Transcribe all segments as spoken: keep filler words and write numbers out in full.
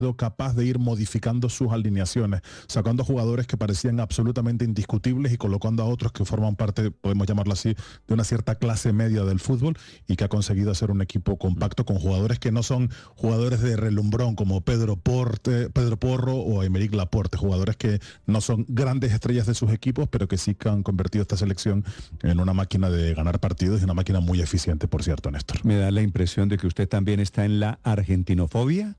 capaz de ir modificando sus alineaciones, sacando jugadores que parecían absolutamente indiscutibles y colocando a otros que forman parte, podemos llamarlo así, de una cierta clase media del fútbol, y que ha conseguido hacer un equipo compacto con jugadores que no son jugadores de relumbrón como Pedro, Porte, Pedro Porro o Aymeric Laporte, jugadores que no son grandes estrellas de sus equipos, pero que sí que han convertido esta selección en una máquina de ganar partidos y una máquina muy eficiente, por cierto, Néstor. Me da la impresión de que usted también está en la argentinofobia.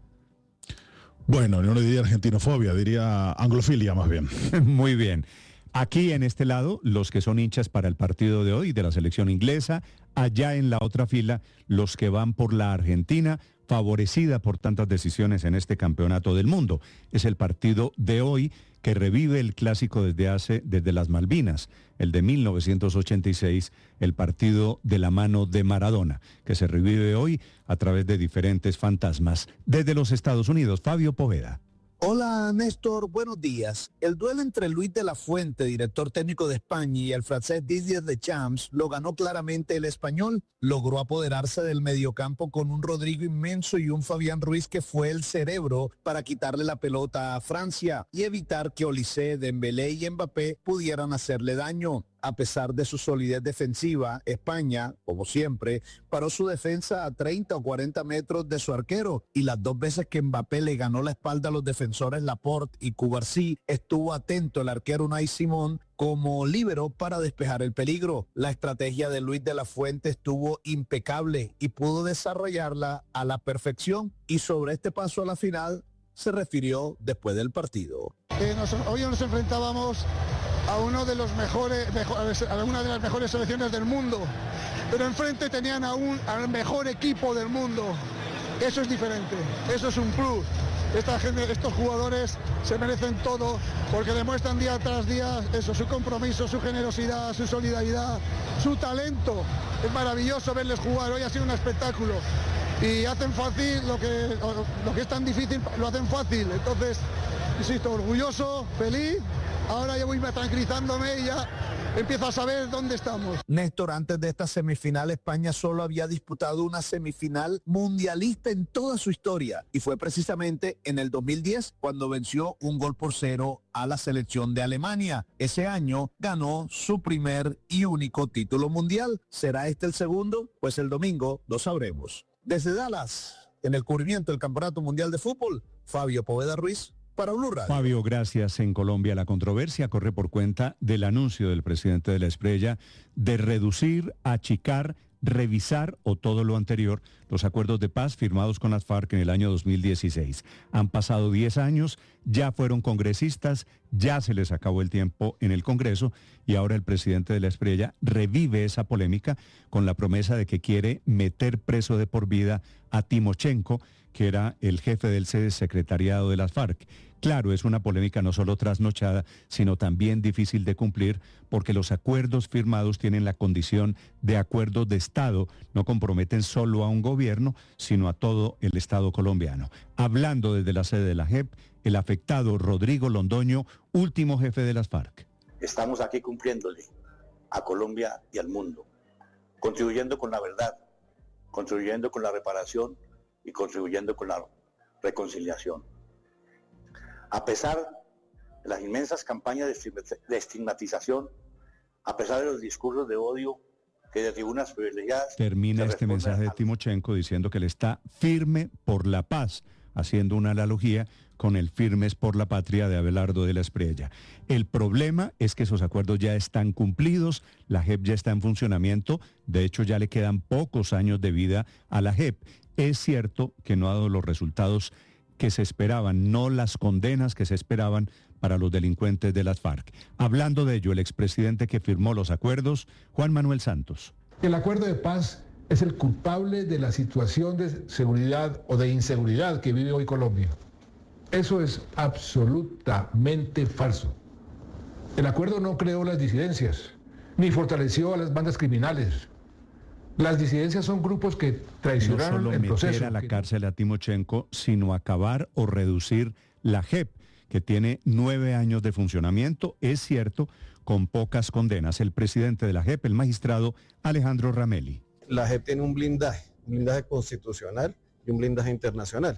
Bueno, no le diría argentinofobia, diría anglofilia más bien. Muy bien. Aquí en este lado, los que son hinchas para el partido de hoy de la selección inglesa, allá en la otra fila, los que van por la Argentina, favorecida por tantas decisiones en este campeonato del mundo. Es el partido de hoy que revive el clásico desde hace, desde las Malvinas, el de mil novecientos ochenta y seis, el partido de la mano de Maradona, que se revive hoy a través de diferentes fantasmas. Desde los Estados Unidos, Fabio Poveda. Hola Néstor, buenos días. El duelo entre Luis de la Fuente, director técnico de España, y el francés Didier Deschamps lo ganó claramente el español. Logró apoderarse del mediocampo con un Rodrigo inmenso y un Fabián Ruiz que fue el cerebro para quitarle la pelota a Francia y evitar que Olise, Dembélé y Mbappé pudieran hacerle daño. A pesar de su solidez defensiva, España, como siempre, paró su defensa a treinta o cuarenta metros de su arquero, y las dos veces que Mbappé le ganó la espalda a los defensores Laporte y Cubarsí, estuvo atento el arquero Unai Simón como líbero para despejar el peligro. La estrategia de Luis de la Fuente estuvo impecable y pudo desarrollarla a la perfección, y sobre este paso a la final se refirió después del partido. Eh, nos, hoy nos enfrentábamos a uno de los mejores, mejor, a una de las mejores selecciones del mundo, pero enfrente tenían a un, al mejor equipo del mundo. Eso es diferente, eso es un plus. Esta gente, estos jugadores se merecen todo porque demuestran día tras día eso, su compromiso, su generosidad, su solidaridad, su talento. Es maravilloso verles jugar, hoy ha sido un espectáculo. Y hacen fácil lo que, lo que es tan difícil, lo hacen fácil. Entonces, insisto, orgulloso, feliz. Ahora ya voy tranquilizándome y ya empiezo a saber dónde estamos. Néstor, antes de esta semifinal, España solo había disputado una semifinal mundialista en toda su historia, y fue precisamente en el dos mil diez cuando venció un gol por cero a la selección de Alemania. Ese año ganó su primer y único título mundial. ¿Será este el segundo? Pues el domingo lo sabremos. Desde Dallas, en el cubrimiento del Campeonato Mundial de Fútbol, Fabio Poveda Ruiz, para Blue Radio. Fabio, gracias. En Colombia la controversia corre por cuenta del anuncio del presidente de la Espriella de reducir, achicar, revisar o todo lo anterior los acuerdos de paz firmados con las FARC en el año dos mil dieciséis. Han pasado diez años, ya fueron congresistas, ya se les acabó el tiempo en el Congreso, y ahora el presidente de la Espriella revive esa polémica con la promesa de que quiere meter preso de por vida a Timochenko, que era el jefe del secretariado de las FARC. Claro, es una polémica no solo trasnochada, sino también difícil de cumplir, porque los acuerdos firmados tienen la condición de acuerdos de Estado, no comprometen solo a un gobierno, sino a todo el Estado colombiano. Hablando desde la sede de la J E P, el afectado Rodrigo Londoño, último jefe de las FARC. Estamos aquí cumpliéndole a Colombia y al mundo, contribuyendo con la verdad, contribuyendo con la reparación y contribuyendo con la reconciliación. A pesar de las inmensas campañas de estigmatización, a pesar de los discursos de odio que de tribunas privilegiadas... Termina este mensaje de Timochenko diciendo que él está firme por la paz, haciendo una analogía con el Firmes por la Patria de Abelardo de la Espriella. El problema es que esos acuerdos ya están cumplidos, la J E P ya está en funcionamiento, de hecho ya le quedan pocos años de vida a la J E P. Es cierto que no ha dado los resultados que se esperaban, no las condenas que se esperaban para los delincuentes de las FARC. Hablando de ello, el expresidente que firmó los acuerdos, Juan Manuel Santos. El acuerdo de paz es el culpable de la situación de seguridad o de inseguridad que vive hoy Colombia. Eso es absolutamente falso. El acuerdo no creó las disidencias, ni fortaleció a las bandas criminales. Las disidencias son grupos que traicionaron no el proceso. No solo meter a la cárcel a Timochenko, sino acabar o reducir la J E P, que tiene nueve años de funcionamiento, es cierto, con pocas condenas. El presidente de la J E P, el magistrado Alejandro Ramelli. La J E P tiene un blindaje, un blindaje constitucional y un blindaje internacional.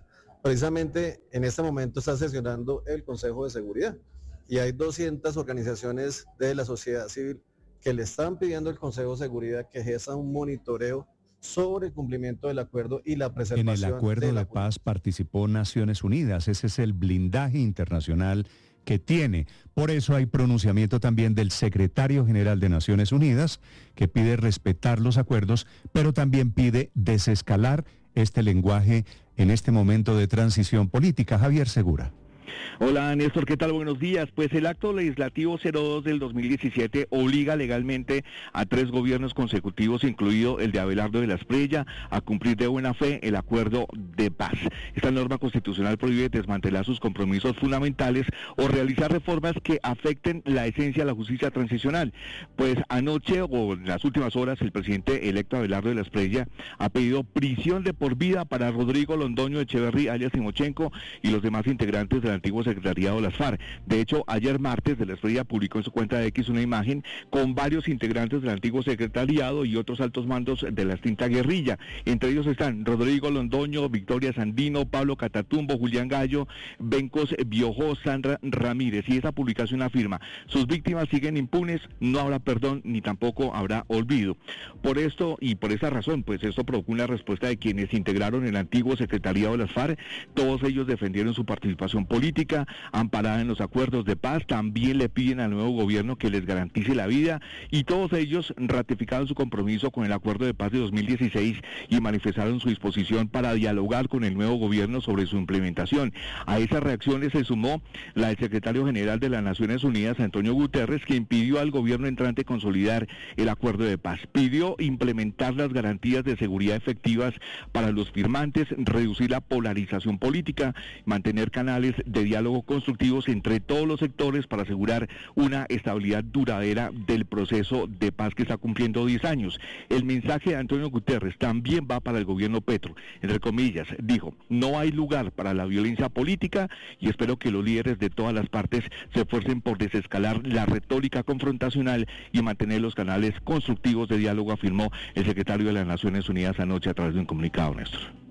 precisamente en este momento está sesionando el Consejo de Seguridad y hay doscientas organizaciones de la sociedad civil que le están pidiendo al Consejo de Seguridad que ejerza un monitoreo sobre el cumplimiento del acuerdo y la preservación. En el acuerdo de, de paz participó Naciones Unidas, ese es el blindaje internacional que tiene. Por eso hay pronunciamiento también del secretario general de Naciones Unidas, que pide respetar los acuerdos, pero también pide desescalar este lenguaje en este momento de transición política. Javier Segura. Hola Néstor, ¿qué tal? Buenos días. Pues el acto legislativo cero dos del dos mil diecisiete obliga legalmente a tres gobiernos consecutivos, incluido el de Abelardo de la Espriella, a cumplir de buena fe el acuerdo de paz. Esta norma constitucional prohíbe desmantelar sus compromisos fundamentales o realizar reformas que afecten la esencia de la justicia transicional. Pues anoche o en las últimas horas el presidente electo Abelardo de la Espriella ha pedido prisión de por vida para Rodrigo Londoño Echeverry, alias Timochenko, y los demás integrantes del antiguo secretariado de las FARC. De hecho, ayer martes de la Espriella publicó en su cuenta de X una imagen con varios integrantes del antiguo secretariado y otros altos mandos de la extinta guerrilla. Entre ellos están Rodrigo Londoño, Victoria Sandino, Pablo Catatumbo, Julián Gallo, Bencos Biojó, Sandra Ramírez. Y esa publicación afirma: sus víctimas siguen impunes, no habrá perdón ni tampoco habrá olvido. Por esto y por esa razón, pues esto provocó una respuesta de quienes integraron el antiguo secretariado de las FARC. Todos ellos defendieron su participación política amparada en los acuerdos de paz. También le piden al nuevo gobierno que les garantice la vida, y todos ellos ratificaron su compromiso con el acuerdo de paz de dos mil dieciséis y manifestaron su disposición para dialogar con el nuevo gobierno sobre su implementación. A esas reacciones se sumó la del secretario general de las Naciones Unidas, Antonio Guterres, quien pidió al gobierno entrante consolidar el acuerdo de paz. Pidió implementar las garantías de seguridad efectivas para los firmantes, reducir la polarización política, mantener canales de diálogo constructivos entre todos los sectores para asegurar una estabilidad duradera del proceso de paz que está cumpliendo diez años. El mensaje de Antonio Guterres también va para el gobierno Petro. Entre comillas, dijo: no hay lugar para la violencia política, y espero que los líderes de todas las partes se esfuercen por desescalar la retórica confrontacional y mantener los canales constructivos de diálogo, afirmó el secretario de las Naciones Unidas anoche a través de un comunicado, Néstor.